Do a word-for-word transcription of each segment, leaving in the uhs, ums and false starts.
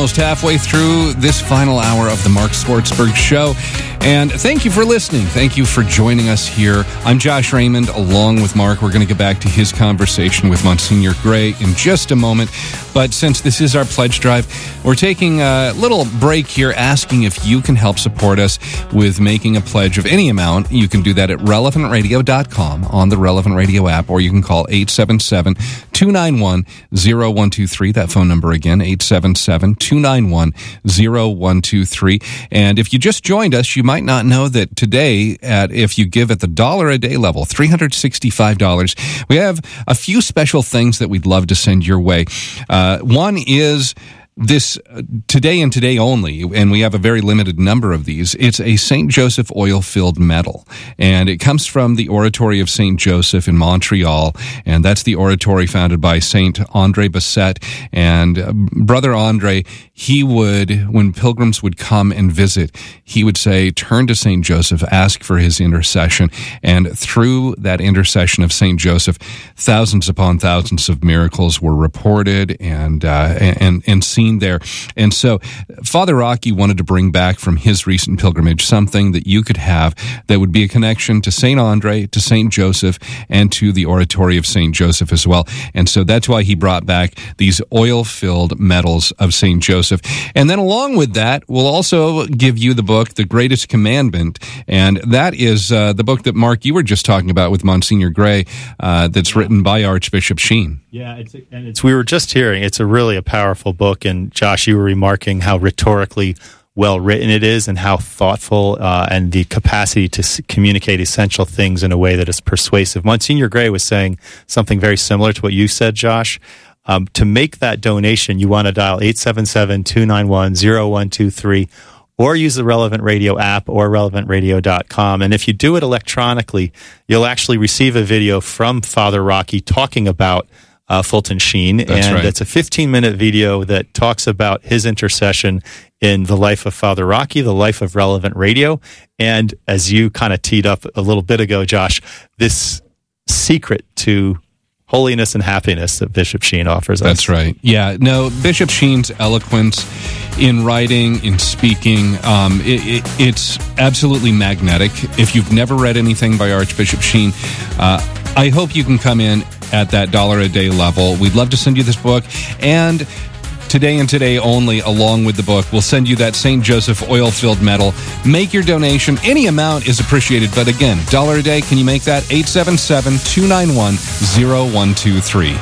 almost halfway through this final hour of the Mark Swartzberg Show. And thank you for listening. Thank you for joining us here. I'm Josh Raymond, along with Mark. We're going to get back to his conversation with Monsignor Gray in just a moment. But since this is our pledge drive, we're taking a little break here, asking if you can help support us with making a pledge of any amount. You can do that at relevant radio dot com on the Relevant Radio app, or you can call eight seven seven, two nine one, zero one two three. That phone number again, eight seven seven, two nine one, zero one two three. And if you just joined us, you might not know that today, at if you give at the dollar a day level, three hundred sixty-five dollars, we have a few special things that we'd love to send your way. Uh, one is this uh, today and today only, and we have a very limited number of these. It's a Saint Joseph oil-filled medal, and it comes from the Oratory of Saint Joseph in Montreal, and that's the oratory founded by Saint Andre Bessette. And uh, Brother Andre, he would, when pilgrims would come and visit, he would say, turn to Saint Joseph, ask for his intercession, and through that intercession of Saint Joseph, thousands upon thousands of miracles were reported and uh, and and seen there. And so Father Rocky wanted to bring back from his recent pilgrimage something that you could have that would be a connection to Saint Andre, to Saint Joseph, and to the Oratory of Saint Joseph as well. And so that's why he brought back these oil-filled medals of Saint Joseph. And then along with that, we'll also give you the book, The Greatest Commandment, and that is uh, the book that, Mark, you were just talking about with Monsignor Gray, uh, that's written by Archbishop Sheen. Yeah, it's, and it's we were just hearing, it's a really a powerful book, and Josh, you were remarking how rhetorically well written it is and how thoughtful uh, and the capacity to s- communicate essential things in a way that is persuasive. Monsignor Gray was saying something very similar to what you said, Josh. Um, to make that donation, you want to dial eight seven seven, two nine one, zero one two three or use the Relevant Radio app or relevant radio dot com. And if you do it electronically, you'll actually receive a video from Father Rocky talking about Uh, Fulton Sheen, That's and right. it's a fifteen-minute video that talks about his intercession in the life of Father Rocky, the life of Relevant Radio, and as you kind of teed up a little bit ago, Josh, this secret to holiness and happiness that Bishop Sheen offers us. That's right. Yeah, no, Bishop Sheen's eloquence in writing, in speaking, um, it, it, it's absolutely magnetic. If you've never read anything by Archbishop Sheen, uh, I hope you can come in at that dollar a day level. We'd love to send you this book, and today and today only, along with the book, we'll send you that Saint Joseph oil-filled medal. Make your donation. Any amount is appreciated, but again, dollar a day, can you make that? eight seven seven, two nine one, zero one two three.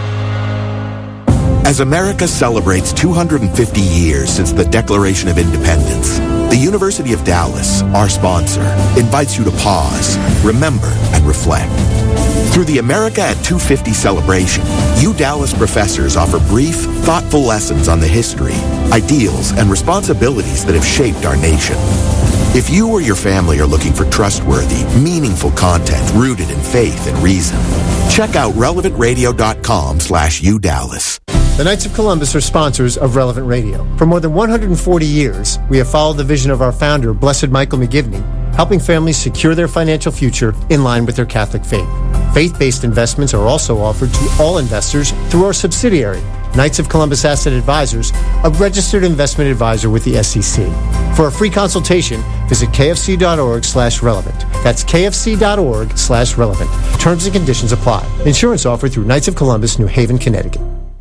As America celebrates two hundred fifty years since the Declaration of Independence, the University of Dallas, our sponsor, invites you to pause, remember, and reflect. Through the America at two fifty celebration, U Dallas professors offer brief, thoughtful lessons on the history, ideals, and responsibilities that have shaped our nation. If you or your family are looking for trustworthy, meaningful content rooted in faith and reason, check out relevant radio dot com slash U Dallas. The Knights of Columbus are sponsors of Relevant Radio. For more than one hundred forty years, we have followed the vision of our founder, Blessed Michael McGivney, helping families secure their financial future in line with their Catholic faith. Faith-based investments are also offered to all investors through our subsidiary, Knights of Columbus Asset Advisors, a registered investment advisor with the S E C. For a free consultation, visit kfc.org slash relevant. That's kfc.org slash relevant. Terms and conditions apply. Insurance offered through Knights of Columbus, New Haven, Connecticut.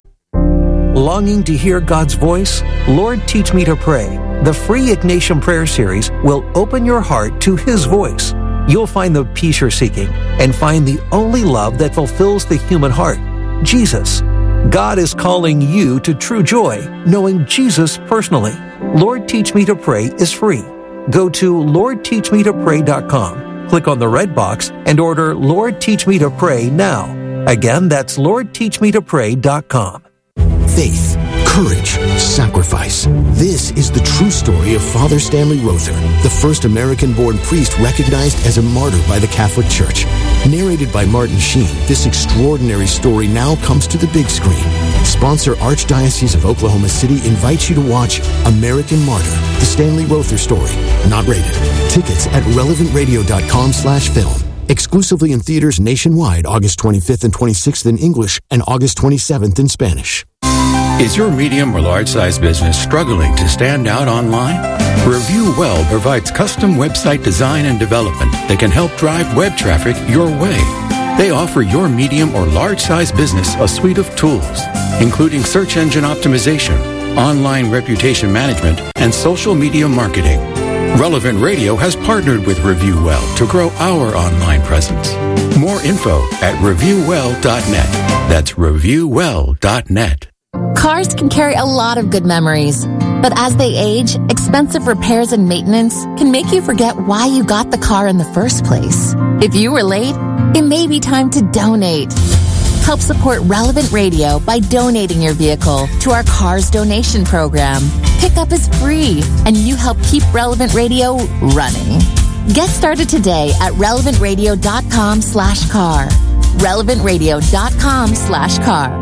Longing to hear God's voice? Lord, Teach Me to Pray. The free Ignatian Prayer Series will open your heart to His voice. You'll find the peace you're seeking and find the only love that fulfills the human heart, Jesus. God is calling you to true joy, knowing Jesus personally. Lord, Teach Me to Pray is free. Go to lord teach me to pray dot com, click on the red box, and order Lord, Teach Me to Pray now. Again, that's lord teach me to pray dot com. Faith, courage, sacrifice. This is the true story of Father Stanley Rother, the first American-born priest recognized as a martyr by the Catholic Church. Narrated by Martin Sheen, this extraordinary story now comes to the big screen. Sponsor Archdiocese of Oklahoma City invites you to watch American Martyr, the Stanley Rother story. Not rated. Tickets at relevant radio dot com slash film. Exclusively in theaters nationwide August twenty-fifth and twenty-sixth in English and August twenty-seventh in Spanish. Is your medium or large size business struggling to stand out online? Review Well provides custom website design and development that can help drive web traffic your way. They offer your medium or large size business a suite of tools, including search engine optimization, online reputation management, and social media marketing. Relevant Radio has partnered with Review Well to grow our online presence. More info at review well dot net. That's review well dot net. Cars can carry a lot of good memories, but as they age, expensive repairs and maintenance can make you forget why you got the car in the first place. If you were late, it may be time to donate. Help support Relevant Radio by donating your vehicle to our Cars Donation Program. Pickup is free, and you help keep Relevant Radio running. Get started today at relevant radio dot com slash car. relevant radio dot com slash car.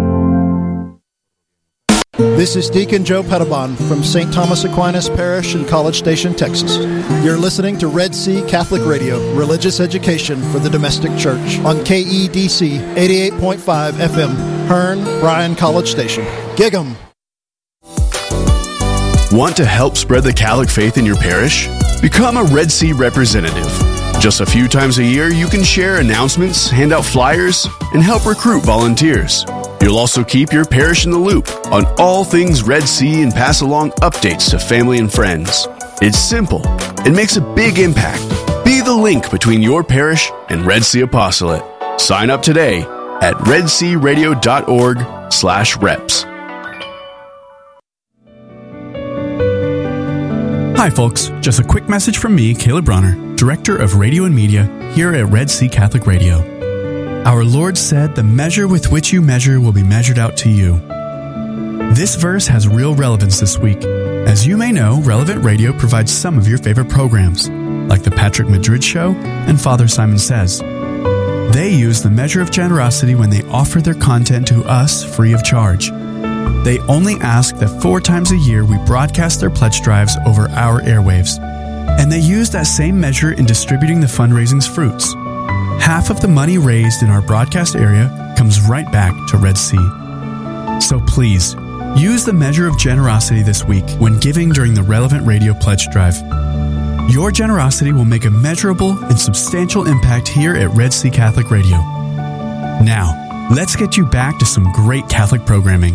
This is Deacon Joe Pettibon from Saint Thomas Aquinas Parish in College Station, Texas. You're listening to Red Sea Catholic Radio, religious education for the domestic church on K E D C eighty-eight point five F M, Hearn, Bryan College Station. Gig 'em. Want to help spread the Catholic faith in your parish? Become a Red Sea representative. Just a few times a year, you can share announcements, hand out flyers, and help recruit volunteers. You'll also keep your parish in the loop on all things Red Sea and pass along updates to family and friends. It's simple. It makes a big impact. Be the link between your parish and Red Sea Apostolate. Sign up today at redsearadio.org slash reps. Hi folks, just a quick message from me, Caleb Bronner, Director of Radio and Media here at Red Sea Catholic Radio. Our Lord said, "The measure with which you measure will be measured out to you." This verse has real relevance this week. As you may know, Relevant Radio provides some of your favorite programs, like The Patrick Madrid Show and Father Simon Says. They use the measure of generosity when they offer their content to us free of charge. They only ask that four times a year we broadcast their pledge drives over our airwaves. And they use that same measure in distributing the fundraising's fruits. Half of the money raised in our broadcast area comes right back to Red Sea. So please, use the measure of generosity this week when giving during the Relevant Radio Pledge Drive. Your generosity will make a measurable and substantial impact here at Red Sea Catholic Radio. Now, let's get you back to some great Catholic programming.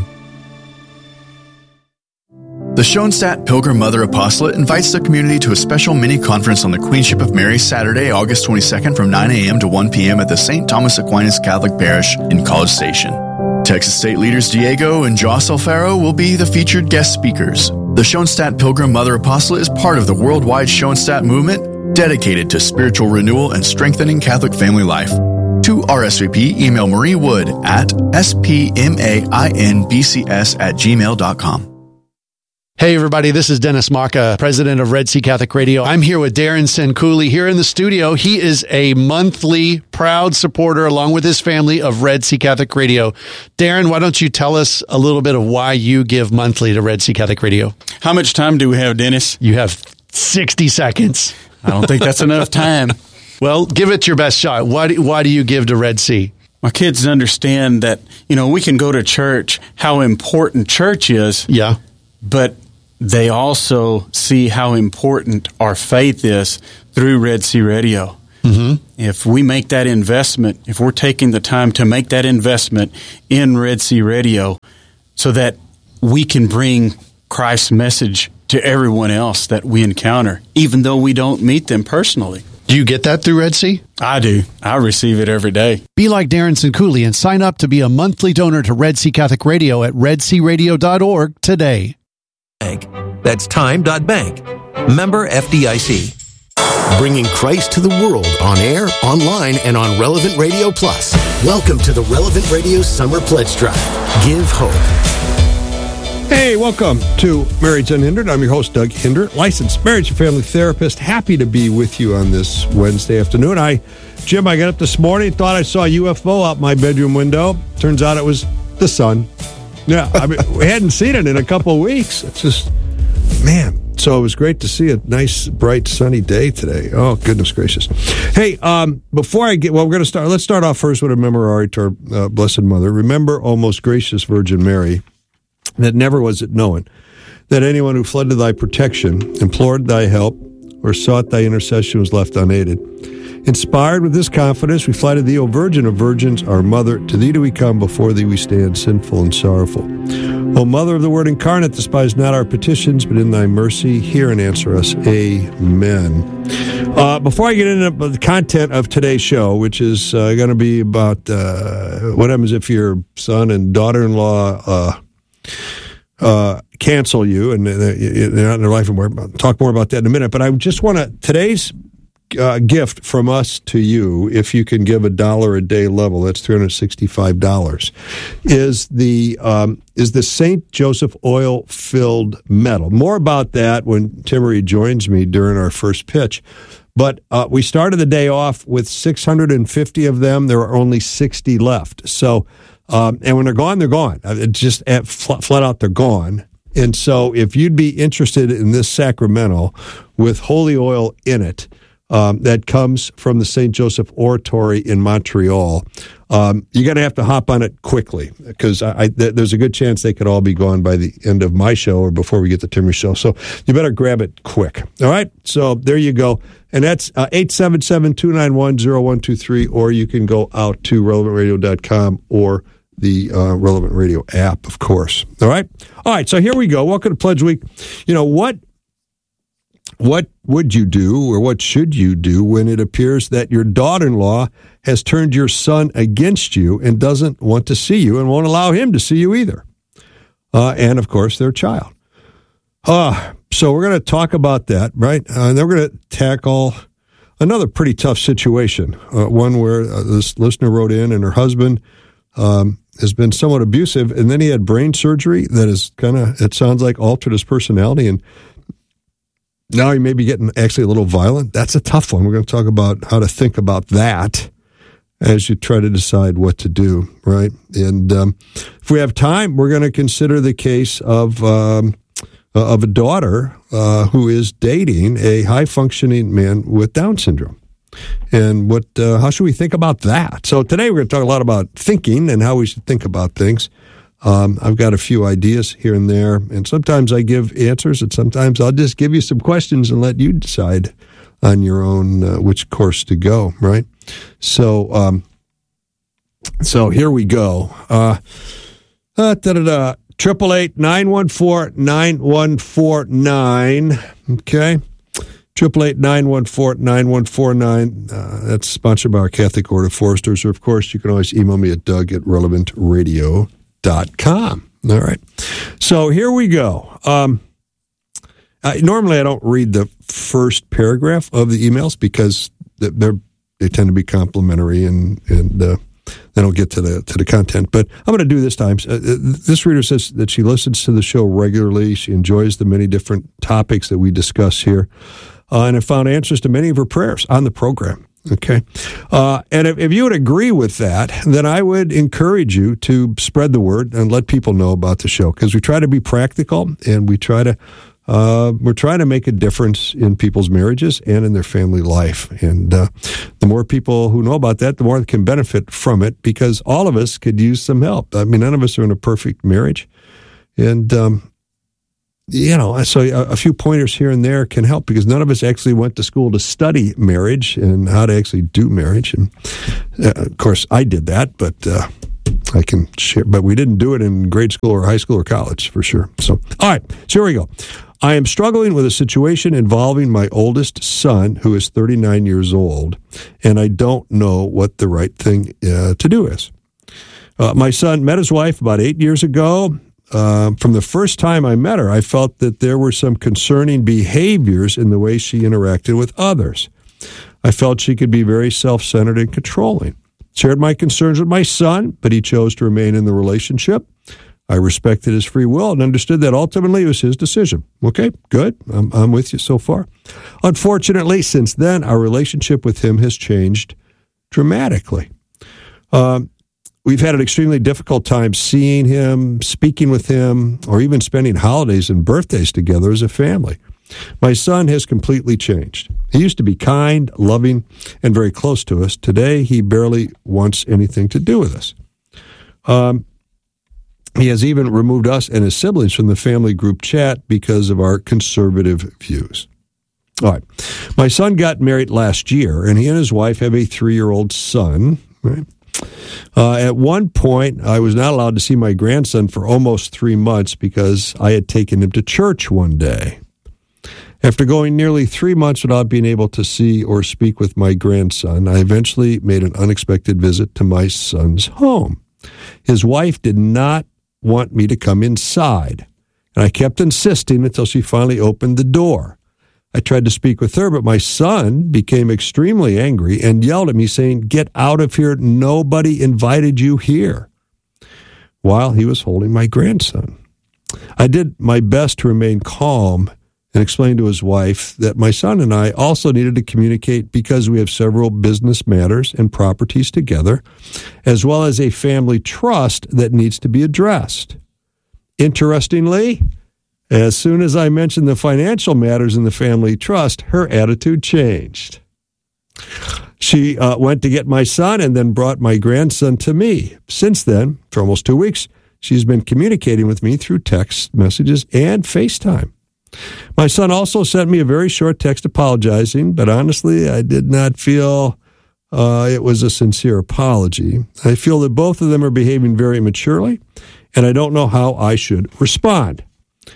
The Schoenstatt Pilgrim Mother Apostolate invites the community to a special mini-conference on the Queenship of Mary Saturday, August twenty-second from nine a.m. to one p.m. at the Saint Thomas Aquinas Catholic Parish in College Station. Texas State leaders Diego and Joss Alfaro will be the featured guest speakers. The Schoenstatt Pilgrim Mother Apostolate is part of the worldwide Schoenstatt movement dedicated to spiritual renewal and strengthening Catholic family life. To R S V P, email Marie Wood at s p m a i n b c s at gmail dot com. Hey everybody, this is Dennis Maka, president of Red Sea Catholic Radio. I'm here with Darren Senkouli here in the studio. He is a monthly proud supporter along with his family of Red Sea Catholic Radio. Darren, why don't you tell us a little bit of why you give monthly to Red Sea Catholic Radio? How much time do we have, Dennis? You have sixty seconds. I don't think that's enough time. Well, give it your best shot. Why do, why do you give to Red Sea? My kids understand that, you know, we can go to church, how important church is. Yeah. But they also see how important our faith is through Red Sea Radio. Mm-hmm. If we make that investment, if we're taking the time to make that investment in Red Sea Radio so that we can bring Christ's message to everyone else that we encounter, even though we don't meet them personally. Do you get that through Red Sea? I do. I receive it every day. Be like Darren Senkouli and sign up to be a monthly donor to Red Sea Catholic Radio at red sea radio dot org today. Bank. That's time dot bank. Member F D I C. Bringing Christ to the world on air, online, and on Relevant Radio Plus. Welcome to the Relevant Radio Summer Pledge Drive. Give hope. Hey, welcome to Marriage Unhindered. I'm your host, Doug Hinder, licensed marriage and family therapist. Happy to be with you on this Wednesday afternoon. I, Jim, I got up this morning, thought I saw a U F O out my bedroom window. Turns out it was the sun. Yeah, I mean, we hadn't seen it in a couple of weeks. It's just, man. So it was great to see a nice, bright, sunny day today. Oh, goodness gracious. Hey, um, before I get, well, we're going to start, let's start off first with a memorare to our uh, Blessed Mother. Remember, O most gracious Virgin Mary, that never was it known that anyone who fled to thy protection, implored thy help, or sought thy intercession was left unaided. Inspired with this confidence, we fly to thee, O Virgin of Virgins, our Mother. To thee do we come, before thee we stand, sinful and sorrowful. O Mother of the Word incarnate, despise not our petitions, but in thy mercy hear and answer us. Amen. Uh, before I get into the content of today's show, which is uh, going to be about uh, what happens if your son and daughter-in-law uh, uh, cancel you and they're not in their life anymore. I'll talk more about that in a minute. But I just want to, today's Uh, gift from us to you, if you can give a dollar a day level, that's three hundred sixty-five dollars, is the um, is the Saint Joseph oil filled medal. More about that when Timmery joins me during our first pitch. But uh, we started the day off with six hundred fifty of them. There are only sixty left. So, um, and when they're gone, they're gone. It's just at, flat out, they're gone. And so, if you'd be interested in this Sacramento with holy oil in it, Um, that comes from the Saint Joseph Oratory in Montreal, um, you're going to have to hop on it quickly because I, I, th- there's a good chance they could all be gone by the end of my show or before we get to Timmery's show. So you better grab it quick. All right? So there you go. And that's uh, eight seven seven, two nine one, zero one two three, or you can go out to relevant radio dot com or the uh, Relevant Radio app, of course. All right? All right, so here we go. Welcome to Pledge Week. You know, what What would you do, or what should you do, when it appears that your daughter-in-law has turned your son against you and doesn't want to see you and won't allow him to see you either? Uh, and, of course, their child. Uh, so we're going to talk about that, right? Uh, and then we're going to tackle another pretty tough situation, uh, one where uh, this listener wrote in and her husband um, has been somewhat abusive, and then he had brain surgery that is kind of, it sounds like, altered his personality, and now he may be getting actually a little violent. That's a tough one. We're going to talk about how to think about that as you try to decide what to do, right? And um, if we have time, we're going to consider the case of um, of a daughter uh, who is dating a high-functioning man with Down syndrome. And what? Uh, how should we think about that? So today we're going to talk a lot about thinking and how we should think about things. Um, I've got a few ideas here and there, and sometimes I give answers, and sometimes I'll just give you some questions and let you decide on your own uh, which course to go, right? So, um, so here we go. Uh, uh, da-da-da. Triple eight nine one four nine one four nine. Okay. Triple eight nine one four nine one four nine. Uh, that's sponsored by our Catholic Order of Foresters. Or, of course, you can always email me at Doug at relevant radio dot com. All right. So here we go. Um, I, normally, I don't read the first paragraph of the emails because they're they tend to be complimentary and and uh, they don't get to the to the content. But I'm going to do this time. Uh, this reader says that she listens to the show regularly. She enjoys the many different topics that we discuss here, uh, and have found answers to many of her prayers on the program. Okay. Uh, and if, if you would agree with that, then I would encourage you to spread the word and let people know about the show, because we try to be practical and we try to, uh, we're trying to make a difference in people's marriages and in their family life. And uh, the more people who know about that, the more they can benefit from it, because all of us could use some help. I mean, none of us are in a perfect marriage. And, um, you know, so a, a few pointers here and there can help, because none of us actually went to school to study marriage and how to actually do marriage. And uh, of course, I did that, but uh, I can share. But we didn't do it in grade school or high school or college for sure. So, all right, so here we go. I am struggling with a situation involving my oldest son, who is thirty-nine years old, and I don't know what the right thing uh, to do is. Uh, my son met his wife about eight years ago. Uh, from the first time I met her, I felt that there were some concerning behaviors in the way she interacted with others. I felt she could be very self-centered and controlling. Shared my concerns with my son, but he chose to remain in the relationship. I respected his free will and understood that ultimately it was his decision. Okay, good. I'm, I'm with you so far. Unfortunately, since then, our relationship with him has changed dramatically. Um, We've had an extremely difficult time seeing him, speaking with him, or even spending holidays and birthdays together as a family. My son has completely changed. He used to be kind, loving, and very close to us. Today, he barely wants anything to do with us. Um, He has even removed us and his siblings from the family group chat because of our conservative views. All right. My son got married last year, and he and his wife have a three-year-old son. Right? Uh, at one point, I was not allowed to see my grandson for almost three months because I had taken him to church one day. After going nearly three months without being able to see or speak with my grandson, I eventually made an unexpected visit to my son's home. His wife did not want me to come inside, and I kept insisting until she finally opened the door. I tried to speak with her, but my son became extremely angry and yelled at me, saying, "Get out of here. Nobody invited you here," while he was holding my grandson. I did my best to remain calm and explain to his wife that my son and I also needed to communicate because we have several business matters and properties together, as well as a family trust that needs to be addressed. Interestingly, as soon as I mentioned the financial matters in the family trust, her attitude changed. She uh, went to get my son and then brought my grandson to me. Since then, for almost two weeks, she's been communicating with me through text messages and FaceTime. My son also sent me a very short text apologizing, but honestly, I did not feel uh, it was a sincere apology. I feel that both of them are behaving very maturely, and I don't know how I should respond.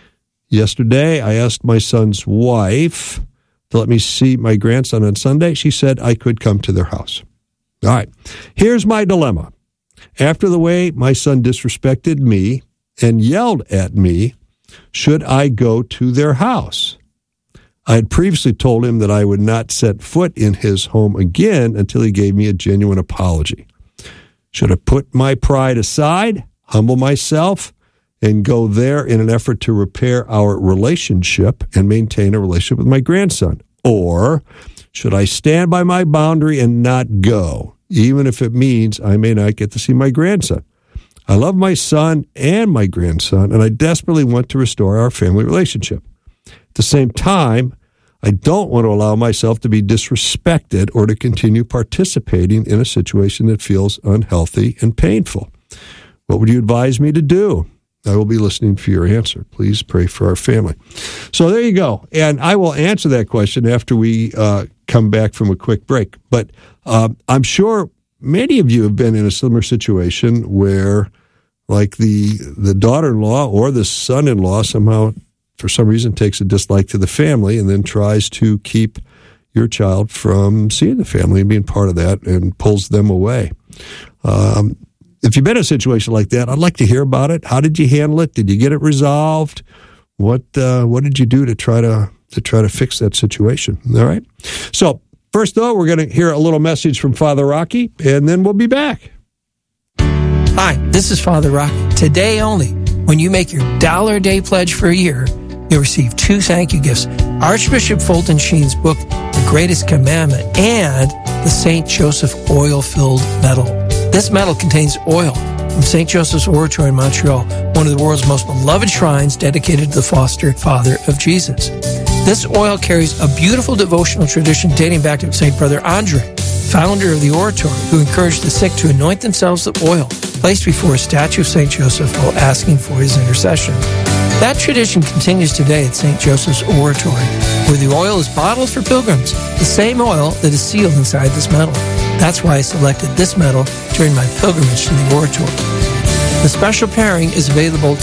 Yesterday, I asked my son's wife to let me see my grandson on Sunday. She said I could come to their house. All right, here's my dilemma. After the way my son disrespected me and yelled at me, should I go to their house? I had previously told him that I would not set foot in his home again until he gave me a genuine apology. Should I put my pride aside, humble myself, and go there in an effort to repair our relationship and maintain a relationship with my grandson? Or should I stand by my boundary and not go, even if it means I may not get to see my grandson? I love my son and my grandson, and I desperately want to restore our family relationship. At the same time, I don't want to allow myself to be disrespected or to continue participating in a situation that feels unhealthy and painful. What would you advise me to do? I will be listening for your answer. Please pray for our family. So there you go. And I will answer that question after we uh, come back from a quick break. But uh, I'm sure many of you have been in a similar situation where, like the the daughter-in-law or the son-in-law somehow, for some reason, takes a dislike to the family and then tries to keep your child from seeing the family and being part of that and pulls them away. Um, if you've been in a situation like that, I'd like to hear about it. How did you handle it? Did you get it resolved? What uh, what did you do to try to to try to fix that situation? All right. So first, though, we're going to hear a little message from Father Rocky, and then we'll be back. Hi, this is Father Rocky. Today only, when you make your dollar a day pledge for a year, you'll receive two thank you gifts: Archbishop Fulton Sheen's book, The Greatest Commandment, and the Saint Joseph oil-filled medal. This medal contains oil from Saint Joseph's Oratory in Montreal, one of the world's most beloved shrines dedicated to the foster father of Jesus. This oil carries a beautiful devotional tradition dating back to Saint Brother Andre, founder of the Oratory, who encouraged the sick to anoint themselves with oil placed before a statue of Saint Joseph while asking for his intercession. That tradition continues today at Saint Joseph's Oratory, where the oil is bottled for pilgrims, the same oil that is sealed inside this medal. That's why I selected this medal during my pilgrimage to the Oratory. The special pairing is available